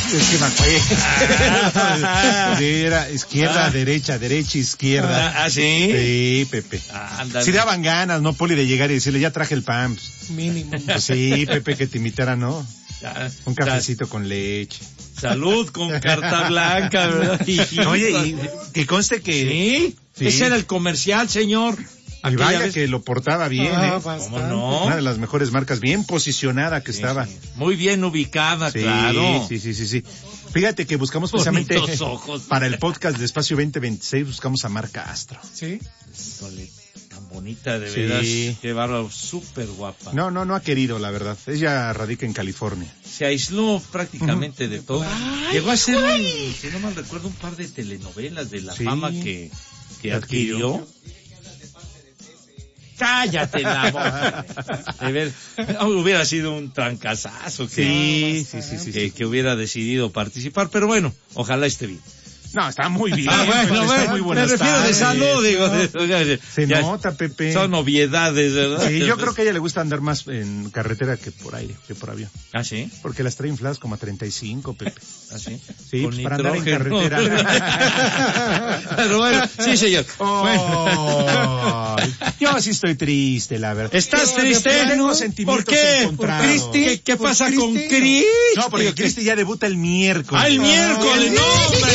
Es que me acuerdo. Sí, era izquierda, derecha, izquierda. ¿Ah, sí? Sí, Pepe. Sí daban ganas, ¿no, Poli, de llegar y decirle, ya traje el Pams? Mínimo. Pues sí, Pepe, que te imitara, ¿no? Un cafecito con leche. Salud con carta blanca, ¿verdad? Oye, y que conste que... Sí. Ese era el comercial, señor. Y vaya que lo portaba bien, ¿Cómo no? Una de las mejores marcas, bien posicionada que estaba. Sí. Muy bien ubicada, claro. Sí. Fíjate que buscamos precisamente para el podcast de Espacio 2026, buscamos a Marca Astro. Sí. Híjole, tan bonita, de veras. Qué bárbaro, súper guapa. No ha querido, la verdad. Ella radica en California. Se aisló prácticamente de todo. Llegó a hacer, si no mal recuerdo, un par de telenovelas de la fama que adquirió. Cállate la boca. De ver, hubiera sido un trancazazo que hubiera decidido participar, pero bueno, ojalá esté bien. No, está muy bien. Bueno, muy buenas me refiero tardes. de salud, digo. Se nota, Pepe. Son obviedades, ¿verdad? Sí, yo creo que a ella le gusta andar más en carretera que por aire, que por avión. ¿Ah, sí? Porque las trae infladas como a 35, Pepe. ¿Ah, sí? Sí, pues para andar en carretera. Pero bueno, sí, señor. Yo sí estoy triste, la verdad. ¿Estás triste? Tengo sentimientos ¿Por qué? encontrados. ¿Qué pasa con Cristi? No, porque Cristi ya debuta el miércoles. ¡Ah, el miércoles! ¡No, hombre!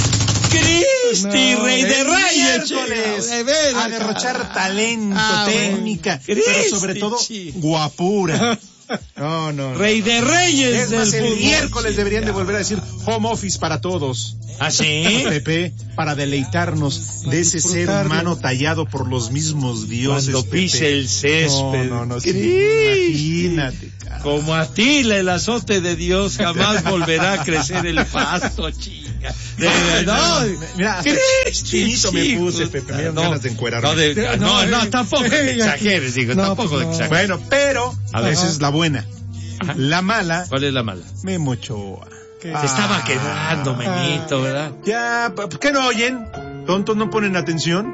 Cristi, Rey de Reyes, a derrochar talento, técnica, pero sobre todo guapura. No. Rey de Reyes. Es más, el miércoles deberían de volver a decir home office para todos. ¿Ah, sí? Pepe, para deleitarnos de ese ser humano tallado por los mismos dioses. Cuando pise el césped. No, imagínate. Como Atila, el azote de Dios, jamás volverá a crecer el pasto, chica. Mira, chinito me puse, Pepe, me dieron ganas de encuerarme. No, tampoco exageres, digo, tampoco exageres. Bueno, pero esa es la buena. Ajá. La mala. ¿Cuál es la mala? Memo Ochoa. Se estaba quedando, Memito, ¿verdad? Ya, ¿por qué no oyen? Tontos no ponen atención.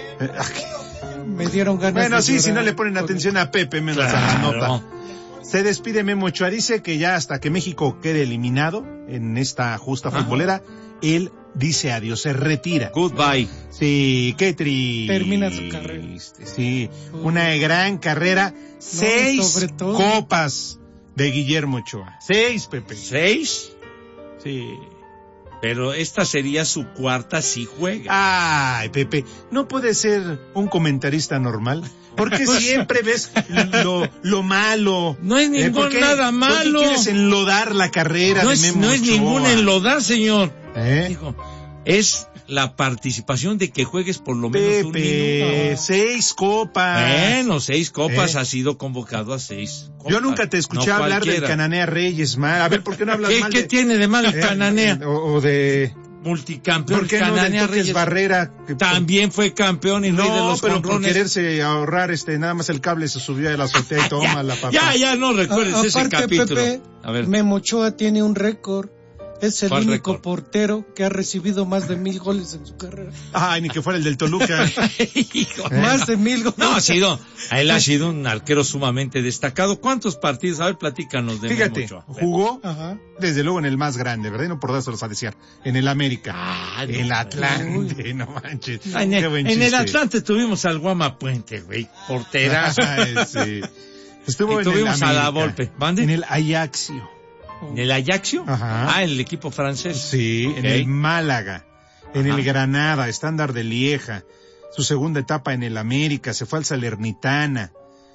Me dieron ganas. Bueno, de sí, llorar. si no le ponen atención a Pepe, menos a la nota. Se despide Memo Ochoa, dice que ya hasta que México quede eliminado en esta justa futbolera, él dice adiós, se retira. Goodbye. Sí, qué triste. Termina su carrera. Sí, una gran carrera. 6 copas de Guillermo Ochoa. 6, Pepe. 6. Sí. Pero esta sería su cuarta si juega. Ay, Pepe, ¿no puede ser un comentarista normal? Porque siempre ves lo malo. No es nada malo. ¿Por qué quieres enlodar la carrera de Memo Ochoa? No es ningún enlodar, señor. Dijo, es la participación de que juegues por lo menos un minuto. 6 copas. Bueno, 6 copas, ha sido convocado a 6 copas. Yo nunca te escuché hablar del Cananea Reyes, A ver, ¿por qué no hablas mal ¿Qué tiene de mal el Cananea? O de... multicampeón. ¿Por qué Cananea Reyes Barrera? También fue campeón y rey de los pero jonrones. por quererse ahorrar nada más el cable se subió a la azotea y toma la papá. Ya no recuerdes ese capítulo. Pepe, a ver. Memo Ochoa tiene un récord. Es el único récord? Portero que ha recibido más de 1,000 goles en su carrera. Ay, ni que fuera el del Toluca. Más de 1,000 goles. No, él ha sido un arquero sumamente destacado. ¿Cuántos partidos? A ver, platícanos de Memo Ochoa. Jugó, desde luego, en el más grande, ¿verdad? Y no por dárselos a desear. En el América. El Atlante, no manches. En el Atlante tuvimos al Guama Puente, güey. Porterazo. Sí. Estuvo en tuvimos el América, a la Volpe. En el Ajaxio. ¿En el Ajaxio? Ajá. En el equipo francés. Sí, en el Málaga, en el Granada, Estándar de Lieja, su segunda etapa en el América, se fue al Salernitana,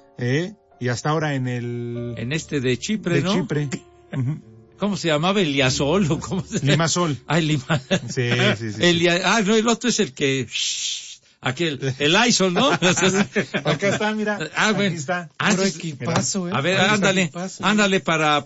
y hasta ahora en el... En de Chipre, ¿no? De Chipre. ¿Cómo se llamaba? ¿Eliasol o cómo se llama? Limasol. Limasol. Sí. No, el otro es el que... el Lysol, ¿no? Acá está, mira. Bueno. Aquí está. Puro equipazo, A ver, ándale para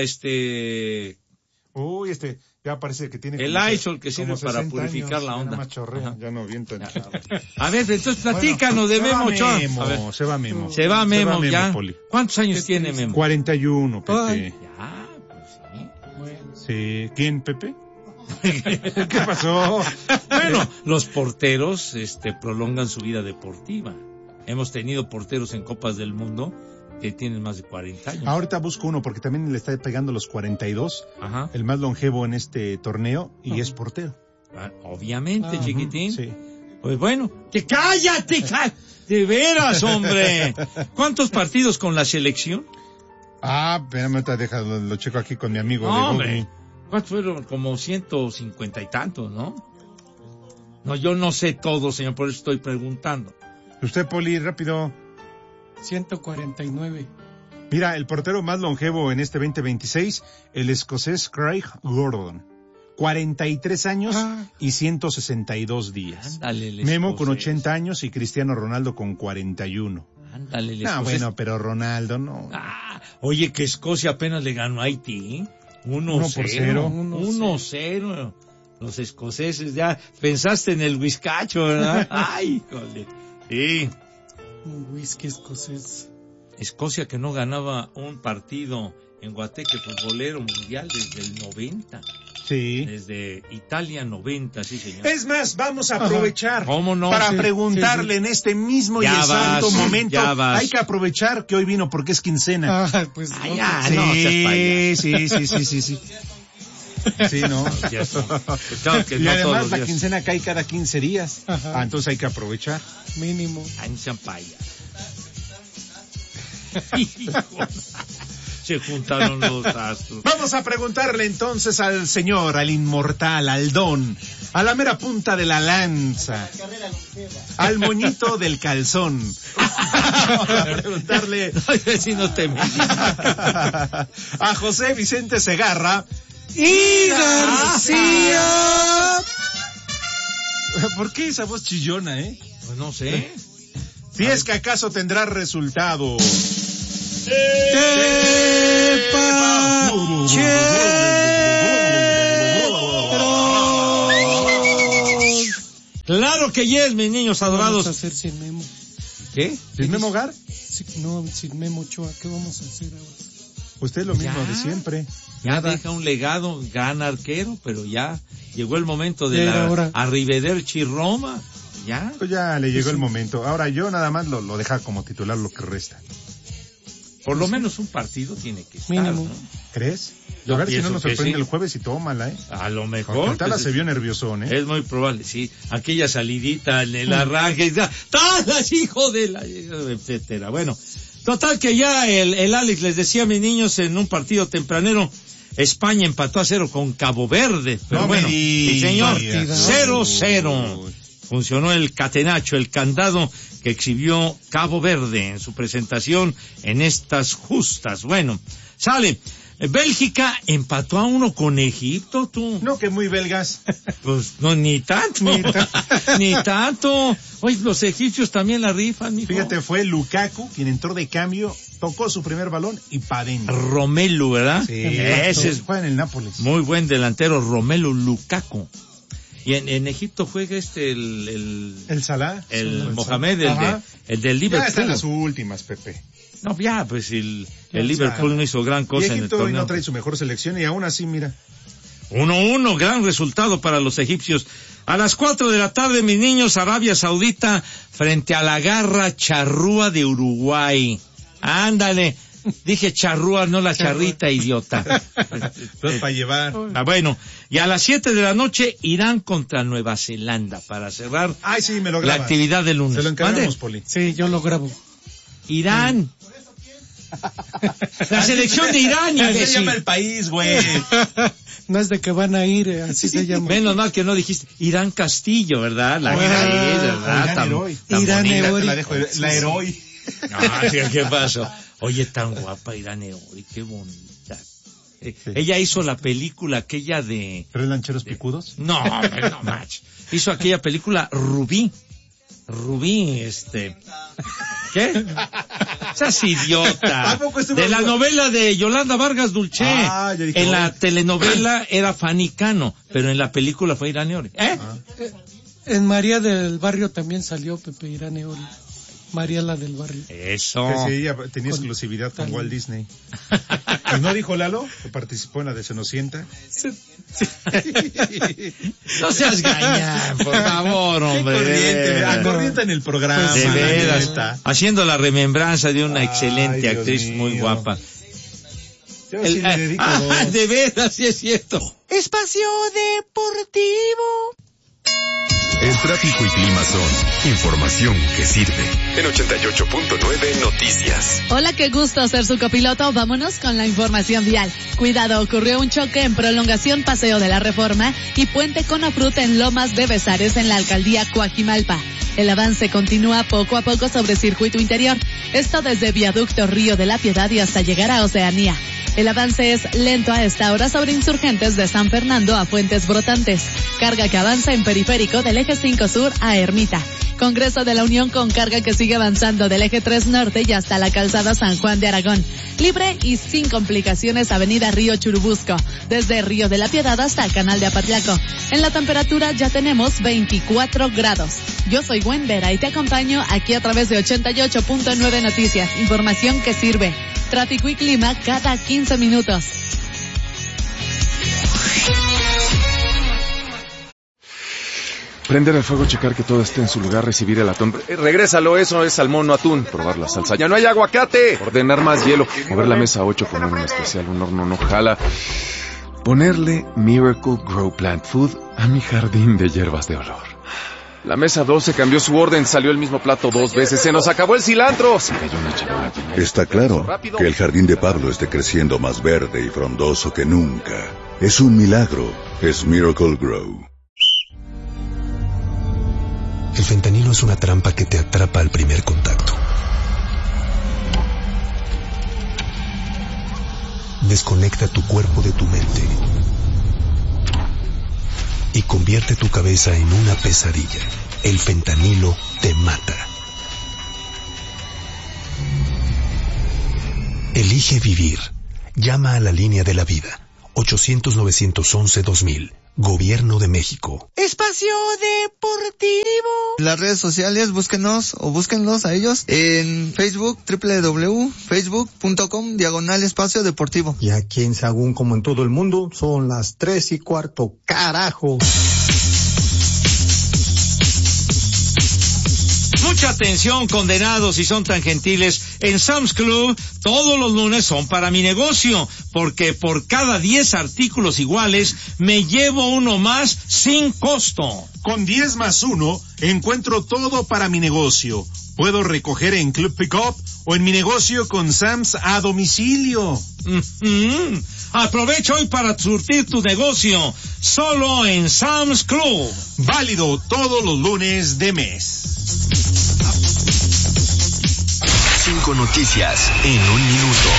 Uy, ya parece que tiene el Lysol que sirve para purificar la onda. Ya no viento. A ver, entonces platícanos de Memo Ochoa. Se va Memo. Se va Memo ya. Poli. ¿Cuántos años tiene Memo? 41, Pepe. Ya, pues sí. Bueno. Sí. ¿Quién, Pepe? ¿Qué pasó? Bueno, los porteros prolongan su vida deportiva. Hemos tenido porteros en Copas del Mundo que tienen más de 40 años. Ahorita busco uno porque también le está pegando los 42, Ajá. el más longevo en este torneo, y es portero. Obviamente, chiquitín. Sí. Pues bueno, que cállate, de veras, hombre. ¿Cuántos partidos con la selección? Espérame, ahorita déjalo, lo checo aquí con mi amigo de Hombre, Google. ¿cuántos fueron? Como 150 y tantos, ¿no? No, yo no sé todo, señor, por eso estoy preguntando. Usted, Poli, rápido. 149. Mira, el portero más longevo en este 2026, el escocés Craig Gordon. 43 años y 162 días. Ándale, Memo con 80 años y Cristiano Ronaldo con 41. Ándale, No, bueno, pero Ronaldo no. Oye, que Escocia apenas le ganó a Haití. 1-0. 1-0. Los escoceses ya pensaste en el whiskacho, ¿verdad? Ay, híjole. Sí. Un whisky escocés. Escocia que no ganaba un partido en Guateque futbolero mundial desde el 90. Sí. Desde Italia 90, sí, señor. Es más, vamos a aprovechar ¿Cómo no? para Sí, preguntarle en este mismo y exacto momento. Ya vas. Hay que aprovechar que hoy vino porque es quincena. Pues no, ya, Sí, no seas payaso. sí. Sí, no. Ya está. Claro que Y no todos además los la días. quincena cae cada 15 días. Ajá. Entonces hay que aprovechar. mínimo. Ay, no sean payasos. Se juntaron los astros. Vamos a preguntarle entonces al señor, al inmortal, al don, a la mera punta de la lanza, al moñito del calzón. Vamos a preguntarle Si no te a José Vicente Segarra ¡Y García! ¿Por qué esa voz chillona, Pues no sé. Si es que acaso tendrá resultado. Claro que yes, mis niños adorados. Vamos a hacer sin Memo. ¿Qué? ¿Es Memo Gar? No, sin Memo Ochoa. ¿Qué vamos a hacer ahora? Usted lo mismo Ya. de siempre. Ya deja un legado, gran arquero, pero ya llegó el momento de Ya era hora. Arrivederci Roma. Ya. Pues ya le llegó el momento. Ahora yo nada más lo deja como titular lo que resta. Por lo menos un partido tiene que estar, Mínimo. ¿no? ¿Crees? Yo A ver si pienso no nos que sorprende sí. el jueves y tómala, A lo mejor. Porque Tala pues, se vio nerviosón, Es muy probable, sí. Aquella salidita en el arranque, ¡Talas, hijo de la... etcétera. Bueno, total que ya el Alex les decía a mis niños en un partido tempranero, España empató a 0 con Cabo Verde. Pero No bueno, me sí señor, digas. 0-0. Funcionó el catenacho, el candado que exhibió Cabo Verde en su presentación en estas justas. Bueno, sale. Bélgica empató a 1 con Egipto, tú. No, que muy belgas. Pues no, ni tanto. Ni tanto. Oye, los egipcios también la rifan, mijo. Fíjate, fue Lukaku quien entró de cambio, tocó su primer balón y pa' dentro. Romelu, ¿verdad? Sí, Ese es juega en el Nápoles. muy buen delantero, Romelu Lukaku. Y en Egipto juega el Salah. Mohamed, el del Ya Liverpool. está en las últimas, Pepe. No, ya, pues el Ya Liverpool está. no hizo gran Y cosa en el Egipto hoy torneo. no trae su mejor selección y aún así, mira. 1-1, gran resultado para los egipcios. A las 4 de la tarde, mis niños, Arabia Saudita frente a la garra charrúa de Uruguay. Ándale, dije charrúa, no la charrita, idiota. Pues para llevar. Bueno, y a las 7 de la noche, Irán contra Nueva Zelanda para cerrar Ay, sí, me lo la grabas. actividad del lunes. Se lo encargamos, ¿Mande? Poli. Sí, yo lo grabo. Irán. La selección de Irán, Así se imbécil. llama el país, güey. No es de que van a ir, así se llama. Menos mal que no dijiste Irán Castillo, ¿verdad? La actriz, ¿verdad? Irán Heroi. Irán bonita. Heroi. La dejo, la Heroi. Ah, ¿qué pasó? Oye, tan guapa Irán Heroi, qué bonita. Ella hizo la película aquella de... ¿Tres lancheros picudos? No, hombre, no manches. Hizo aquella película Rubí. ¿Qué? Seas idiota. ¿A poco estuvo- De la novela de Yolanda Vargas Dulce. Ah, yo dije, En la oh. telenovela era Fanny Cano, pero en la película fue Irán Heroi. En María del Barrio también salió Pepe Irán Eoli. María la del barrio. Eso. Que sí, ella tenía exclusividad con Walt Disney. ¿Y no dijo Lalo, que participó en la de Cenicienta? No seas gañán, por favor, hombre. Corriente en el programa. De veras. Neta. Haciendo la remembranza de una excelente Dios actriz mío. muy guapa. Yo sí le dedico dos. De veras, sí es cierto. Espacio Deportivo. El tráfico y clima son información que sirve. En 88.9 Noticias. Hola, qué gusto ser su copiloto. Vámonos con la información vial. Cuidado, ocurrió un choque en prolongación Paseo de la Reforma y Puente Conafrut en Lomas de Besares en la alcaldía Coajimalpa. El avance continúa poco a poco sobre circuito interior. Esto desde Viaducto Río de la Piedad y hasta llegar a Oceanía. El avance es lento a esta hora sobre Insurgentes de San Fernando a Fuentes Brotantes. Carga que avanza en periférico del eje 5 Sur a Ermita. Congreso de la Unión con carga que sigue avanzando del eje 3 Norte y hasta la calzada San Juan de Aragón. Libre y sin complicaciones Avenida Río Churubusco, desde Río de la Piedad hasta Canal de Apatlaco. En la temperatura ya tenemos 24 grados. Yo soy Gwen Vera y te acompaño aquí a través de 88.9 Noticias. Información que sirve. Tráfico y clima cada 15 minutos. Prender el fuego, checar que todo esté en su lugar, recibir el atún. Regrésalo, eso es salmón, no atún. Probar la salsa. ¡Ya no hay aguacate! Ordenar más hielo. Mover la mesa 8, poner un especial, un horno no jala. Ponerle Miracle Grow Plant Food a mi jardín de hierbas de olor. La mesa 12 cambió su orden, salió el mismo plato 2 veces. ¡Se nos acabó el cilantro! Se cayó una charola. Está claro que el jardín de Pablo esté creciendo más verde y frondoso que nunca. Es un milagro. Es Miracle Grow. El fentanilo es una trampa que te atrapa al primer contacto. Desconecta tu cuerpo de tu mente y convierte tu cabeza en una pesadilla. El fentanilo te mata. Elige vivir. Llama a la línea de la vida. 800-911-2000. Gobierno de México. Espacio Deportivo. Las redes sociales, búsquenos o búsquenlos a ellos en Facebook, www.facebook.com/Espacio Deportivo. Y aquí en Sahagún, como en todo el mundo, son las 3:15, carajo. Mucha atención, condenados, si son tan gentiles. En Sam's Club, todos los lunes son para mi negocio, porque por cada 10 artículos iguales, me llevo uno más sin costo. Con 10 más 1, encuentro todo para mi negocio. Puedo recoger en Club Pickup o en mi negocio con Sam's a domicilio. Aprovecha hoy para surtir tu negocio, solo en Sam's Club. Válido todos los lunes de mes. 5 noticias en un minuto.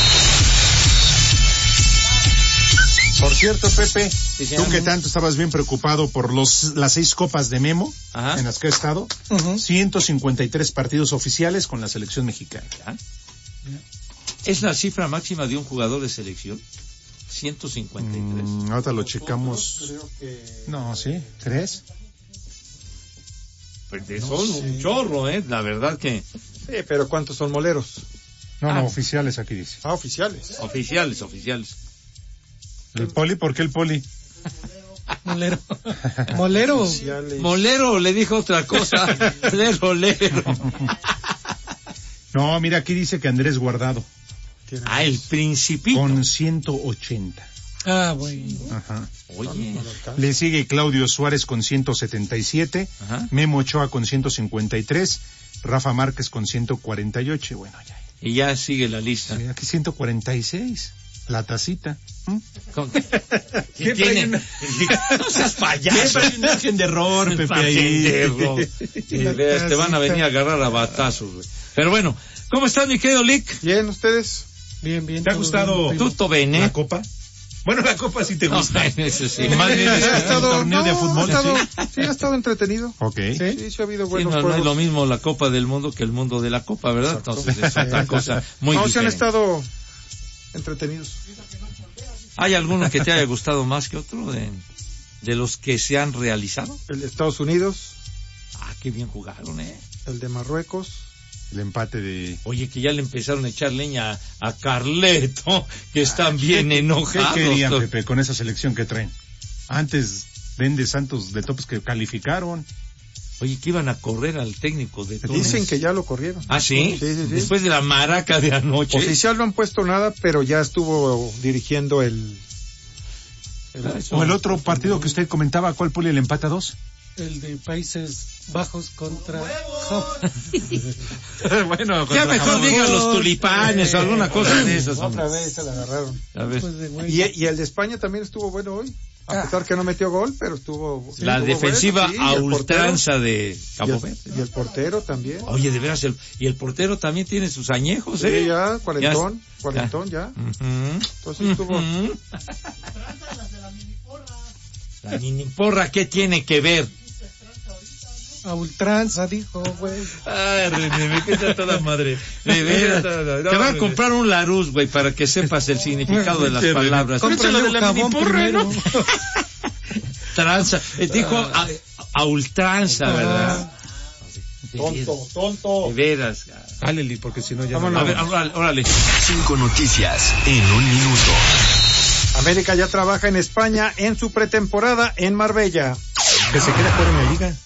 Por cierto, Pepe, Sí, tú que tanto estabas bien preocupado por las 6 copas de Memo, en las que he estado, 153 partidos oficiales con la selección mexicana. ¿Es la cifra máxima de un jugador de selección? 153. Ahorita lo checamos. No, ¿sí? ¿3? Pues son un chorro, la verdad que... Sí, pero ¿cuántos son moleros? No, oficiales aquí dice. Oficiales. Oficiales. ¿El poli? ¿Por qué el poli? Molero. Molero. Molero le dijo otra cosa. Lero. No, mira, aquí dice que Andrés Guardado. El Principito. Con 180. Ah, bueno. Ajá. Oye. Le sigue Claudio Suárez con 177. Ajá. Memo Ochoa con 153. Rafa Márquez con 148. Bueno, ya. Y ya sigue la lista. Sí, aquí 146. La tacita. ¿Qué tiene? No seas payaso. Siempre hay un margen de error, Pepe. Ahí. Te van a venir a agarrar a batazos, güey. Pero bueno, ¿cómo estás, mi querido Lick? Bien, ¿ustedes? Bien. ¿Te ha gustado Tutto bene? la copa? Bueno, la copa sí te gusta. No, eso sí. Más bien es un torneo de fútbol. Sí, ha estado entretenido. Ok. Sí, ha habido buenos no juegos. es lo mismo la Copa del Mundo que el mundo de la Copa, ¿verdad? Exacto. Entonces es otra cosa muy diferente. Sí han estado entretenidos. ¿Hay alguno que te haya gustado más que otro de los que se han realizado? El de Estados Unidos. Qué bien jugaron, El de Marruecos. El empate de... Oye, que ya le empezaron a echar leña a Carleto, que están bien enojados. ¿Qué querían, Pepe, con esa selección que traen? Antes vende Santos de Topos que calificaron. Oye, que iban a correr al técnico de Topos. Dicen que ya lo corrieron. ¿Ah, sí? Sí. Después de la maraca de anoche. Oficial no han puesto nada, pero ya estuvo dirigiendo el O el otro partido que usted comentaba, ¿cuál, Poli, el empate a 2? El de Países Bajos contra... Bueno, ya mejor digan los Tulipanes o alguna cosa de esas. Otra vez se la agarraron. A ver. Y el de España también estuvo bueno hoy. A pesar que no metió gol, pero estuvo... La estuvo defensiva bueno, sí, a ultranza de Cabo Verde. Y el portero también. Oye, de veras, y el portero también tiene sus añejos, Sí, ya, cuarentón ya. Uh-huh. Entonces estuvo... La miniporra, ¿qué tiene que ver? A ultranza, dijo, güey. Ay, René, me queda toda madre. Te va a comprar un Larus, güey, para que sepas el significado de las palabras. Cómprale un jabón primero. Tranza, dijo a ultranza, ¿verdad? Tonto. De veras. Áleli, porque si no ya... A ver, órale. 5 noticias en un minuto. América ya trabaja en España en su pretemporada en Marbella. Que se quede fuera en la liga.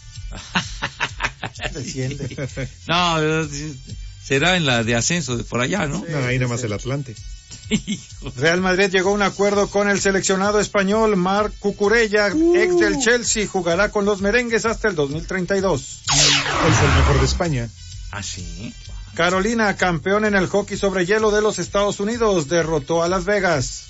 No, será en la de ascenso de por allá, ¿no? No, ahí nada más el Atlante. Real Madrid llegó a un acuerdo con el seleccionado español Marc Cucurella, ex del Chelsea, jugará con los merengues hasta el 2032. Él fue el mejor de España. ¿Ah, sí? Carolina, campeón en el hockey sobre hielo de los Estados Unidos, derrotó a Las Vegas.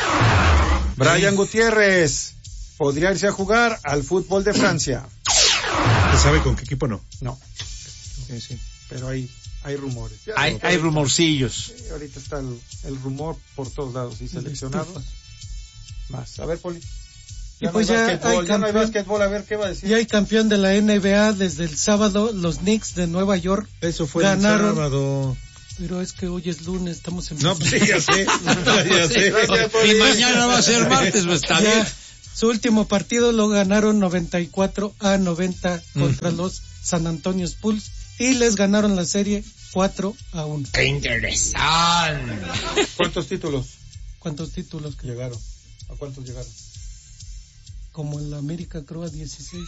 Brian Gutiérrez podría irse a jugar al fútbol de Francia. ¿Se sabe con qué equipo no? No. Sí. Pero hay rumores. Hay rumorcillos. Sí, ahorita está el rumor por todos lados. Y seleccionados. Más. A ver, Poli. Y pues ya no hay básquetbol. A ver, ¿qué va a decir? Ya hay campeón de la NBA desde el sábado. Los Knicks de Nueva York Eso fue ganaron. el sábado. Pero es que hoy es lunes, estamos en... No, pues sí, ya sé. Ya sé. Y mañana va a ser martes, pues está bien. Su último partido lo ganaron 94-90 contra los San Antonio Spurs y les ganaron la serie 4-1. ¡Qué interesante! ¿Cuántos títulos Que llegaron? ¿A cuántos llegaron? Como en la América, creo, a 16.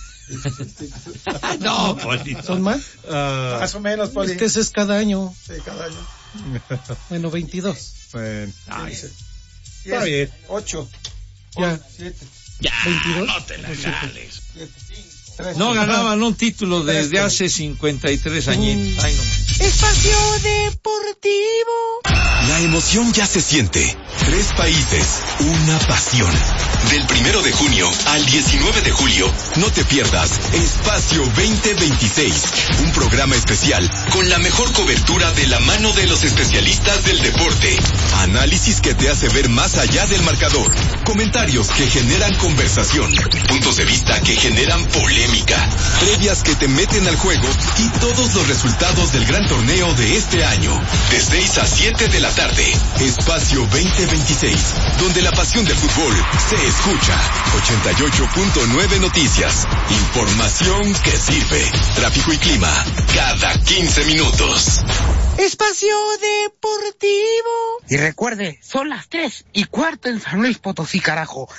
No, Poli. ¿Son más? Más o menos, Poli. Es que ese es cada año. Sí, cada año. Bueno, 22. Bueno. Ay, Está bien. 8. Ya. 7. ya, 22. no te la jales. 3. No ganaban un título desde hace 53 añitos. Ay, no. Espacio Deportivo. La emoción ya se siente. 3 países, una pasión. Del 1 de junio al 19 de julio, no te pierdas Espacio 2026, un programa especial con la mejor cobertura de la mano de los especialistas del deporte. Análisis que te hace ver más allá del marcador. Comentarios que generan conversación. Puntos de vista que generan polémica. Previas que te meten al juego y todos los resultados del gran torneo de este año. De 6 a 7 de la tarde. Espacio 2026, donde la pasión del fútbol se escucha. 88.9 Noticias. Información que sirve. Tráfico y clima cada 15 minutos. Espacio Deportivo. Y recuerde, son las 3:15 en San Luis Potosí, carajo.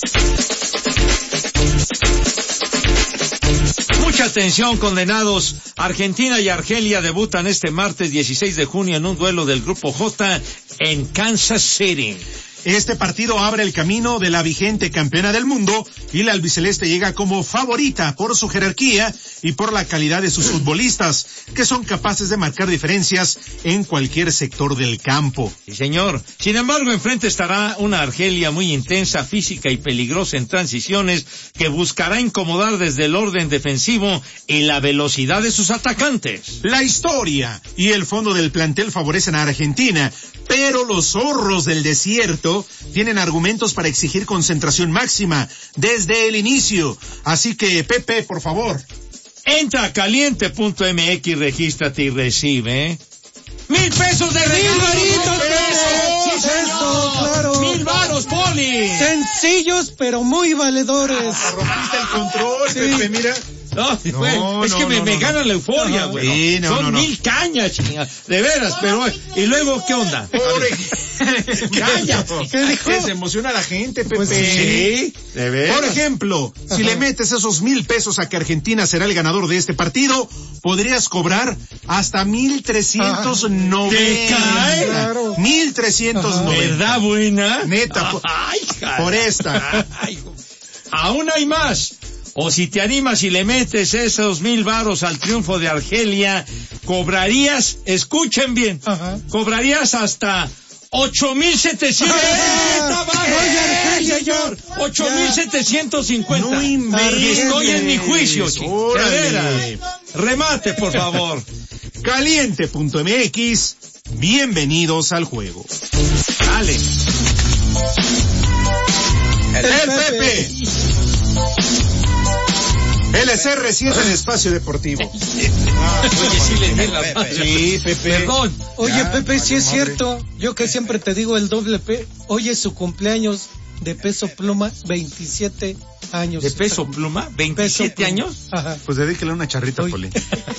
Mucha atención, condenados. Argentina y Argelia debutan este martes 16 de junio en un duelo del Grupo J en Kansas City. Este partido abre el camino de la vigente campeona del mundo y la albiceleste llega como favorita por su jerarquía y por la calidad de sus futbolistas, que son capaces de marcar diferencias en cualquier sector del campo. Sí, señor. Sin embargo, enfrente estará una Argelia muy intensa, física y peligrosa en transiciones, que buscará incomodar desde el orden defensivo y la velocidad de sus atacantes. La historia y el fondo del plantel favorecen a Argentina, pero los zorros del desierto tienen argumentos para exigir concentración máxima desde el inicio. Así que, Pepe, por favor. Entra a caliente.mx, regístrate y recibe $1,000 de regalo. ¡1,000 varitos! ¡Sí, señor! Claro. 1,000 varos, Poli. Sencillos, pero muy valedores. Rompiste el control, Sí. Pepe, mira. Es que me gana la euforia, güey. Sí, Son 1000 cañas, chinga. De veras, pero... ¿Y luego qué onda? Cállate. ¿Qué dijo? Que se emociona la gente, Pepe. Pues sí, de veras. Por ejemplo, si le metes esos 1,000 pesos a que Argentina será el ganador de este partido, podrías cobrar hasta 1,390. ¿Te cae? Claro. 1,390. ¿Verdad, buena? Neta, por esta. Ay, aún hay más. O si te animas y le metes esos 1,000 varos al triunfo de Argelia, cobrarías, escuchen bien, cobrarías hasta 8,700. Oye, señor, 8,750. No inventes. Estoy en mi juicio, chico. Remate, por favor. Caliente.mx. Bienvenidos al juego. Dale. El Pepe. LCR7 en Espacio Deportivo. Oye, sí le di la mano. Sí, Pepe. Perdón. Oye, Pepe, sí es cierto. Yo que siempre te digo el doble P. Hoy es su cumpleaños de Peso Pluma, 27 años. ¿De Peso Pluma? ¿27 años? Ajá. Pues dedíquele una charrita, Poli.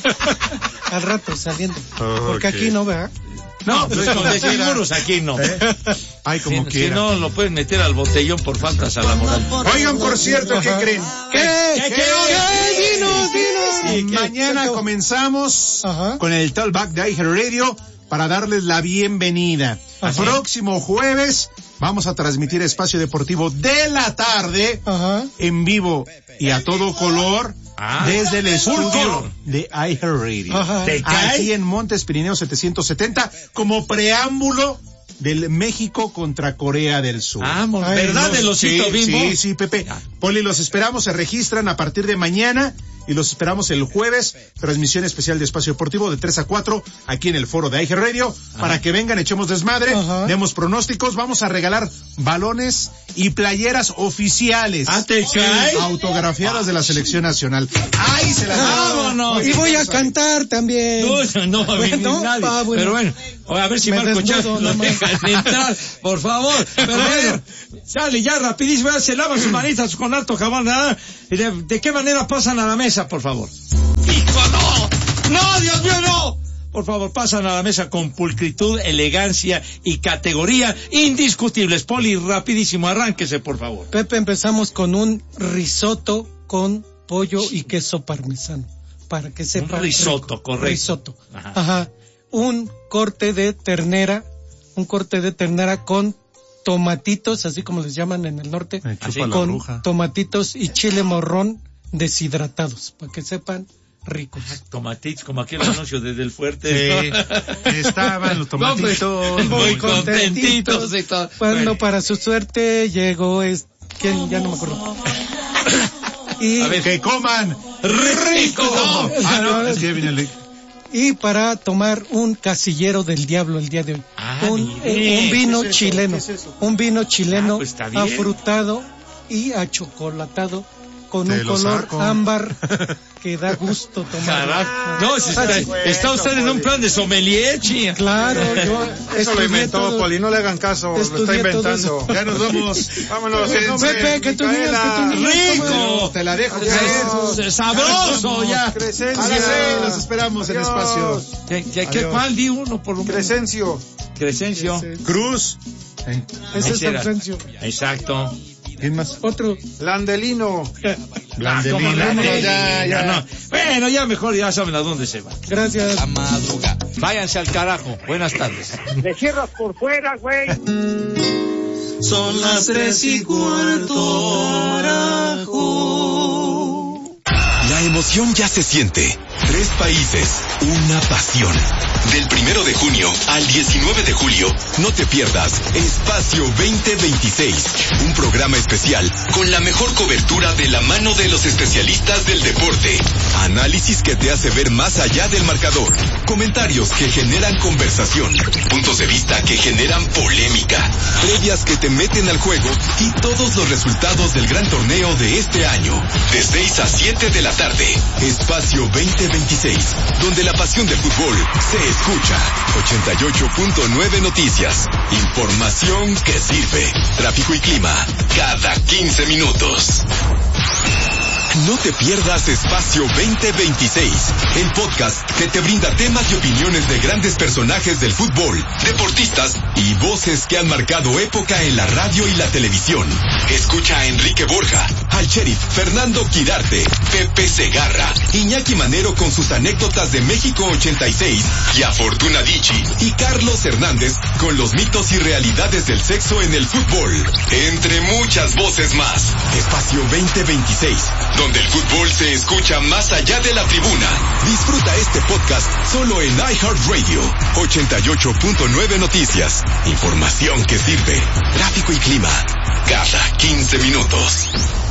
Al rato saliendo. Porque aquí no, ¿verdad? No, pues con de seguros aquí no. Ay, como si quiera. no, lo puedes meter al botellón por faltas a la moral. Oigan, por cierto, ¿qué creen? ¿Qué? Dinos. Mañana comenzamos con el Talkback de iHeart Radio para darles la bienvenida. El próximo jueves vamos a transmitir Espacio Deportivo de la tarde en vivo y a todo color desde el estudio de iHeart Radio. Aquí en Montes Pirineos 770 como preámbulo del México contra Corea del Sur. ¿Verdad, del osito Bimbo? Sí, Pepe. Poli, los esperamos, se registran a partir de mañana y los esperamos el jueves, transmisión especial de Espacio Deportivo de 3 a 4 aquí en el foro de iHeart Radio para que vengan, echemos desmadre, demos pronósticos, vamos a regalar balones y playeras oficiales. Autografiadas de la selección nacional. ¡Ay, se las vámonos! Y voy a cantar también. No, nadie. Pero bueno, a ver si Marco Chávez lo deja entrar, por favor. Pero bueno, sale ya rapidísimo, se lava sus manitas con alto jabón. ¿De qué manera pasan a la mesa, por favor? ¡Hijo, no, Dios mío, no! Por favor, pasan a la mesa con pulcritud, elegancia y categoría indiscutibles. Poli, rapidísimo, arránquese, por favor. Pepe, empezamos con un risotto con pollo y queso parmesano, para que sepa. Un risotto, rico. Correcto. Risotto. Un corte de ternera con tomatitos, así como les llaman en el norte, con tomatitos y chile morrón deshidratados, para que sepan ricos. Tomatitos, como aquel anuncio desde el fuerte. Estaban los tomatitos muy contentitos y todo. Cuando para su suerte llegó ¿quién? Ya no me acuerdo. Y a ver, que coman rico. Es que viene el... Y para tomar un casillero del diablo el día de hoy. Un vino chileno. Un vino chileno pues afrutado y achocolatado con un color ámbar que da gusto tomar. No, está usted en un plan de sommelier, chía. Claro, eso lo inventó Poli, no le hagan caso, lo está inventando. Ya nos vamos. Vámonos. Pepe, que tú digas, rico. Te la dejo caer. Sabroso, ya. Crescencia. Los esperamos en Espacio. ¿Cuál di uno por lo menos? Crescencio. Cruz. Ese es Crescencio. Exacto. ¿Quién más? Otro. Landelino. Ya no. Bueno, ya mejor, ya saben a dónde se va. Gracias. La madruga. Váyanse al carajo. Buenas tardes. Me cierras por fuera, güey. Son las 3:15, carajo. La emoción ya se siente. 3 países, una pasión. Del 1 de junio al 19 de julio, no te pierdas Espacio 2026, un programa especial con la mejor cobertura de la mano de los especialistas del deporte. Análisis que te hace ver más allá del marcador. Comentarios que generan conversación. Puntos de vista que generan polémica. Previas que te meten al juego y todos los resultados del gran torneo de este año. De 6 a 7 de la tarde. Espacio 2026, donde la pasión del fútbol se escucha. 88.9 Noticias. Información que sirve. Tráfico y clima cada 15 minutos. No te pierdas Espacio 2026, el podcast que te brinda temas y opiniones de grandes personajes del fútbol, deportistas y voces que han marcado época en la radio y la televisión. Escucha a Enrique Borja, al sheriff Fernando Quirarte, Pepe Segarra, Iñaki Manero con sus anécdotas de México 86 y a Fortuna Dicci y Carlos Hernández con los mitos y realidades del sexo en el fútbol, entre muchas voces más. Espacio 2026, donde el fútbol se escucha más allá de la tribuna. Disfruta este podcast solo en iHeartRadio. 88.9 Noticias. Información que sirve. Tráfico y clima. Cada 15 minutos.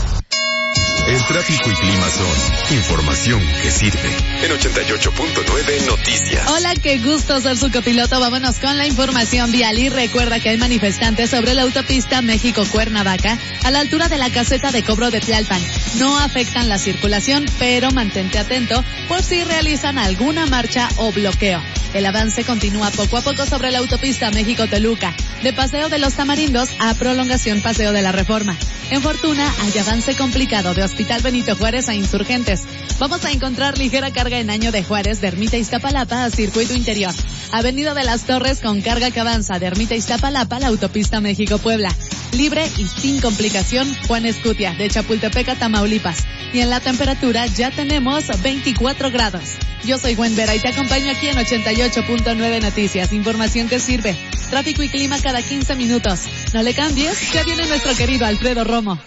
El tráfico y clima son información que sirve. En 88.9 Noticias. Hola, qué gusto ser su copiloto. Vámonos con la información vial y recuerda que hay manifestantes sobre la autopista México-Cuernavaca a la altura de la caseta de cobro de Tlalpan. No afectan la circulación, pero mantente atento por si realizan alguna marcha o bloqueo. El avance continúa poco a poco sobre la autopista México-Toluca, de Paseo de los Tamarindos a Prolongación Paseo de la Reforma. En Fortuna hay avance complicado de Hospital Benito Juárez a Insurgentes. Vamos a encontrar ligera carga en Año de Juárez de Ermita Iztapalapa a Circuito Interior. Avenida de las Torres con carga que avanza de Ermita Iztapalapa a la autopista México-Puebla. Libre y sin complicación Juan Escutia de Chapultepec a Tamaulipas. Y en la temperatura ya tenemos 24 grados. Yo soy Gwen Vera y te acompaño aquí en 88.9 Noticias. Información que sirve. Tráfico y clima cada 15 minutos. No le cambies, ya viene nuestro querido Alfredo Romo.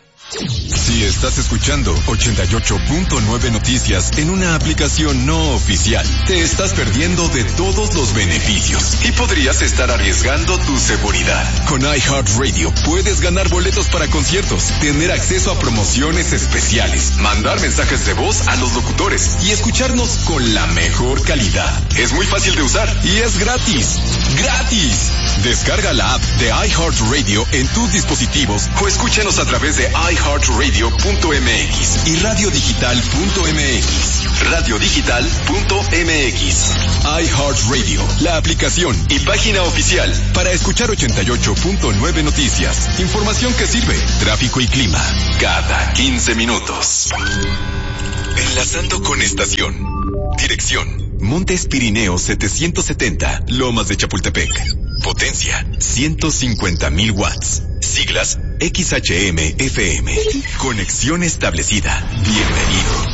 Si estás escuchando 88.9 Noticias en una aplicación no oficial, te estás perdiendo de todos los beneficios y podrías estar arriesgando tu seguridad. Con iHeartRadio puedes ganar boletos para conciertos, tener acceso a promociones especiales, mandar mensajes de voz a los locutores y escucharnos con la mejor calidad. Es muy fácil de usar y es gratis. ¡Gratis! Descarga la app de iHeartRadio en tus dispositivos o escúchanos a través de iHeartRadio.mx y radiodigital.mx. Radiodigital.mx. iHeartRadio, la aplicación y página oficial para escuchar 88.9 Noticias. Información que sirve. Tráfico y clima. Cada 15 minutos. Enlazando con estación. Dirección: Montes Pirineos 770, Lomas de Chapultepec. Potencia: 150,000 watts. Siglas: XHM-FM. Conexión establecida. Bienvenido.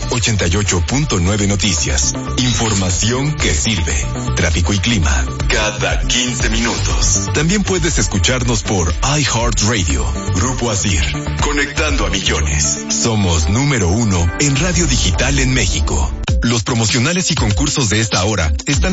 88.9 Noticias. Información que sirve. Tráfico y clima. Cada 15 minutos. También puedes escucharnos por iHeartRadio. Grupo Asir. Conectando a millones. Somos número 1 en radio digital en México. Los promocionales y concursos de esta hora están